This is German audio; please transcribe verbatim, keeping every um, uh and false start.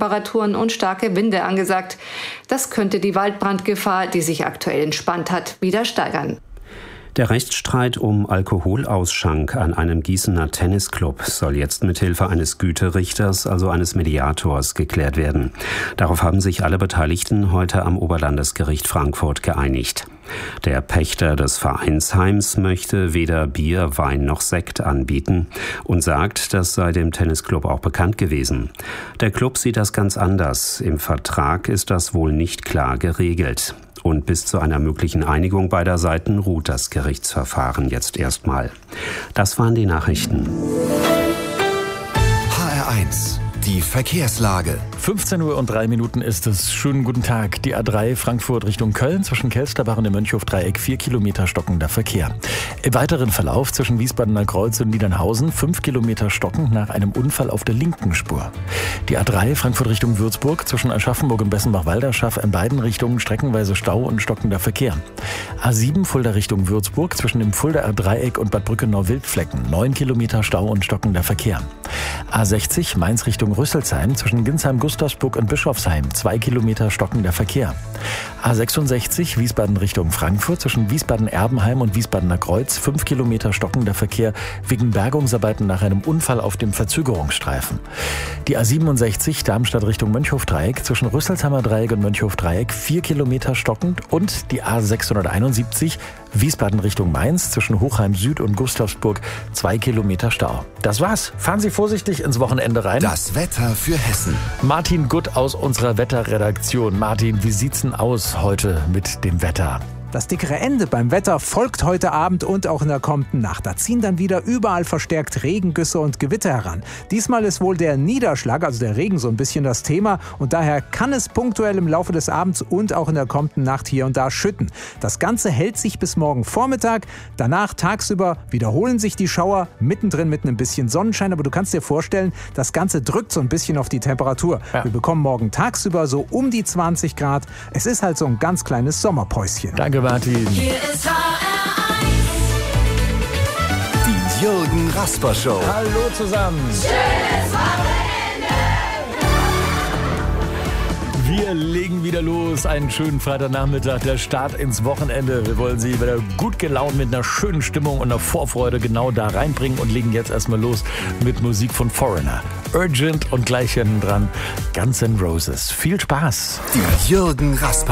Temperaturen und starke Winde angesagt. Das könnte die Waldbrandgefahr, die sich aktuell entspannt hat, wieder steigern. Der Rechtsstreit um Alkoholausschank an einem Gießener Tennisclub soll jetzt mithilfe eines Güterichters, also eines Mediators, geklärt werden. Darauf haben sich alle Beteiligten heute am Oberlandesgericht Frankfurt geeinigt. Der Pächter des Vereinsheims möchte weder Bier, Wein noch Sekt anbieten und sagt, das sei dem Tennisclub auch bekannt gewesen. Der Club sieht das ganz anders. Im Vertrag ist das wohl nicht klar geregelt. Und bis zu einer möglichen Einigung beider Seiten ruht das Gerichtsverfahren jetzt erstmal. Das waren die Nachrichten. H R eins. Die Verkehrslage. fünfzehn Uhr und drei Minuten ist es. Schönen guten Tag. Die A drei Frankfurt Richtung Köln zwischen Kelsterbach und dem Mönchhof-Dreieck vier Kilometer stockender Verkehr. Im weiteren Verlauf zwischen Wiesbadener Kreuz und Niedernhausen fünf Kilometer stockend nach einem Unfall auf der linken Spur. Die A drei Frankfurt Richtung Würzburg zwischen Aschaffenburg und Bessenbach-Walderschaff in beiden Richtungen streckenweise Stau und stockender Verkehr. A sieben Fulda Richtung Würzburg zwischen dem Fuldaer Dreieck und Bad Brückenau-Wildflecken neun Kilometer Stau und stockender Verkehr. A sechzig Mainz Richtung Rüsselsheim zwischen Ginsheim, Gustavsburg und Bischofsheim zwei Kilometer stockender Verkehr. A sechsundsechzig Wiesbaden Richtung Frankfurt zwischen Wiesbaden-Erbenheim und Wiesbadener Kreuz fünf Kilometer stockender Verkehr wegen Bergungsarbeiten nach einem Unfall auf dem Verzögerungsstreifen. Die A siebenundsechzig Darmstadt Richtung Mönchhof-Dreieck zwischen Rüsselsheimer Dreieck und Mönchhof-Dreieck vier Kilometer stockend und die A sechshunderteinundsiebzig Wiesbaden Richtung Mainz zwischen Hochheim Süd und Gustavsburg zwei Kilometer Stau. Das war's. Fahren Sie vorsichtig ins Wochenende rein. Das Wetter für Hessen. Martin Gutt aus unserer Wetterredaktion. Martin, wie sieht's denn aus heute mit dem Wetter? Das dickere Ende beim Wetter folgt heute Abend und auch in der kommenden Nacht. Da ziehen dann wieder überall verstärkt Regengüsse und Gewitter heran. Diesmal ist wohl der Niederschlag, also der Regen, so ein bisschen das Thema. Und daher kann es punktuell im Laufe des Abends und auch in der kommenden Nacht hier und da schütten. Das Ganze hält sich bis morgen Vormittag. Danach tagsüber wiederholen sich die Schauer, mittendrin mit ein bisschen Sonnenschein. Aber du kannst dir vorstellen, das Ganze drückt so ein bisschen auf die Temperatur. Ja. Wir bekommen morgen tagsüber so um die zwanzig Grad. Es ist halt so ein ganz kleines Sommerpäuschen. Danke, Martin. Hier ist H R eins. Die Jürgen Rasper Show. Hallo zusammen. Schönes Wochenende. Wir legen wieder los. Einen schönen Freitagnachmittag, der Start ins Wochenende. Wir wollen Sie wieder gut gelaunt mit einer schönen Stimmung und einer Vorfreude genau da reinbringen und legen jetzt erstmal los mit Musik von Foreigner. Urgent und gleich hinten dran Guns N' Roses. Viel Spaß. Die Jürgen Rasper